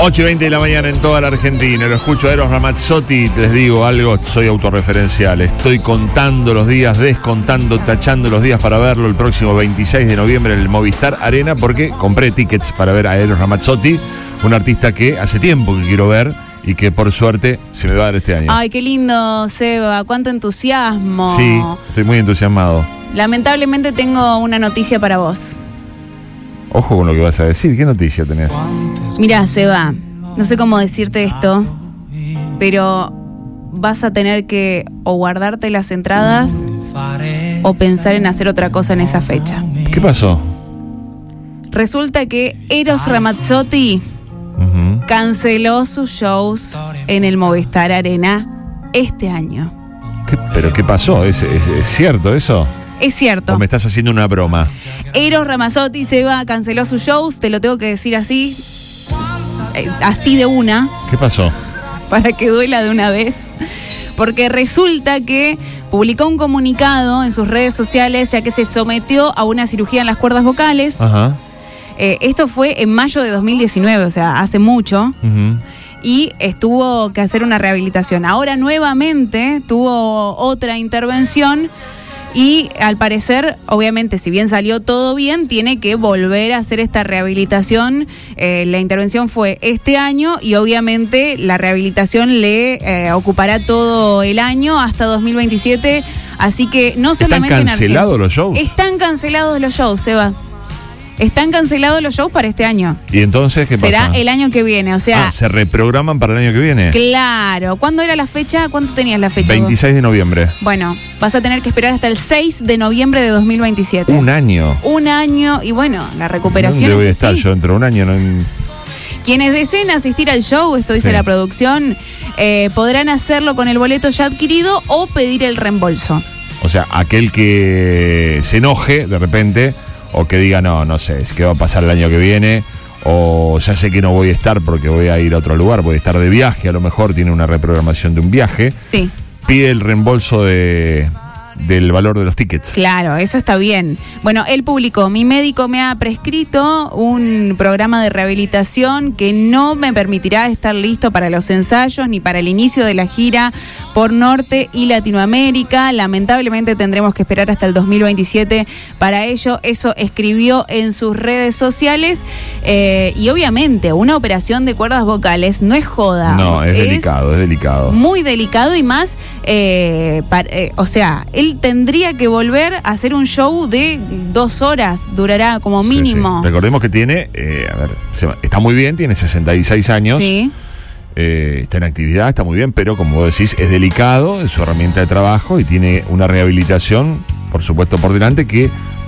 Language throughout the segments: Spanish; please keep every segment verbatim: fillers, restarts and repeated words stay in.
ocho y veinte de la mañana en toda la Argentina. Lo escucho a Eros Ramazzotti. Les digo algo, soy autorreferencial. Estoy contando los días, descontando, tachando los días para verlo el próximo veintiséis de noviembre en el Movistar Arena, porque compré tickets para ver a Eros Ramazzotti, un artista que hace tiempo que quiero ver y que por suerte se me va a dar este año. Ay, qué lindo, Seba, cuánto entusiasmo. Sí, estoy muy entusiasmado. Lamentablemente tengo una noticia para vos. Ojo con lo que vas a decir. ¿Qué noticia tenés? Mirá, Seba, no sé cómo decirte esto, pero vas a tener que o guardarte las entradas o pensar en hacer otra cosa en esa fecha. ¿Qué pasó? Resulta que Eros Ramazzotti uh-huh. canceló sus shows en el Movistar Arena este año. ¿Qué, ¿Pero qué pasó? ¿Es, es, es cierto eso? Es cierto. ¿O me estás haciendo una broma? Eros Ramazzotti se va, canceló sus shows, te lo tengo que decir así, eh, así de una. ¿Qué pasó? Para que duela de una vez. Porque resulta que publicó un comunicado en sus redes sociales, ya que se sometió a una cirugía en las cuerdas vocales. Ajá. Eh, esto fue en mayo de dos mil diecinueve, o sea, hace mucho. Uh-huh. Y estuvo que hacer una rehabilitación. Ahora nuevamente tuvo otra intervención. Y al parecer, obviamente, si bien salió todo bien, tiene que volver a hacer esta rehabilitación. Eh, la intervención fue este año y obviamente la rehabilitación le eh, ocupará todo el año hasta dos mil veintisiete. Así que no solamente ¿Están cancelados los shows? Están cancelados los shows, Seba. Están cancelados los shows para este año. ¿Y entonces qué pasa? Será el año que viene, o sea... Ah, ¿se reprograman para el año que viene? Claro. ¿Cuándo era la fecha? ¿Cuánto tenías la fecha veintiséis vos? de noviembre. Bueno, vas a tener que esperar hasta el seis de noviembre de dos mil veintisiete. Un año. Un año, y bueno, la recuperación ¿Dónde voy a es estar así. yo dentro de un año? No... Quienes deseen asistir al show, esto dice sí. la producción, eh, podrán hacerlo con el boleto ya adquirido o pedir el reembolso. O sea, aquel que se enoje de repente... O que diga, no, no sé, es que va a pasar el año que viene, o ya sé que no voy a estar porque voy a ir a otro lugar, voy a estar de viaje, a lo mejor tiene una reprogramación de un viaje. Sí. Pide el reembolso de, del valor de los tickets. Claro, eso está bien. Bueno, él publicó, mi médico me ha prescrito un programa de rehabilitación que no me permitirá estar listo para los ensayos ni para el inicio de la gira por Norte y Latinoamérica. Lamentablemente tendremos que esperar hasta el dos mil veintisiete para ello. Eso escribió en sus redes sociales. Eh, y obviamente una operación de cuerdas vocales no es joda. No, es, es delicado, es delicado. Muy delicado y más, eh, para, eh, o sea, él tendría que volver a hacer un show de dos horas, durará como mínimo. Sí, sí. Recordemos que tiene, eh, a ver, está muy bien, tiene sesenta y seis años. Sí. Eh, está en actividad, está muy bien, pero como vos decís, es delicado, es su herramienta de trabajo y tiene una rehabilitación, por supuesto, por delante que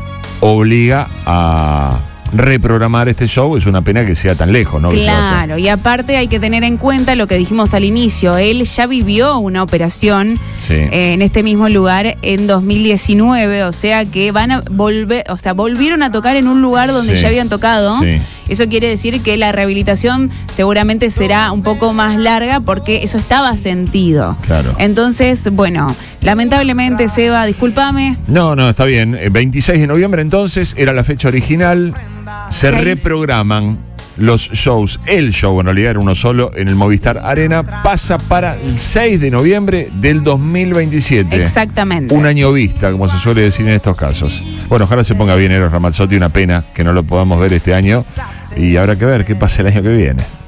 obliga a reprogramar este show. Es una pena que sea tan lejos, ¿no? Claro, y aparte hay que tener en cuenta lo que dijimos al inicio, él ya vivió una operación sí. eh, en este mismo lugar en dos mil diecinueve, o sea que van a volver, o sea, volvieron a tocar en un lugar donde sí. ya habían tocado. Sí. Eso quiere decir que la rehabilitación seguramente será un poco más larga porque eso estaba sentido. Claro. Entonces, bueno, lamentablemente, Seba, discúlpame. No, no, está bien. El veintiséis de noviembre entonces era la fecha original. Se ¿seis? Reprograman los shows. El show en realidad era uno solo en el Movistar Arena. Pasa para el seis de noviembre del dos mil veintisiete. Exactamente. Un año vista, como se suele decir en estos casos. Bueno, ojalá se ponga bien Eros Ramazzotti. Una pena que no lo podamos ver este año. Y habrá que ver qué pasa el año que viene.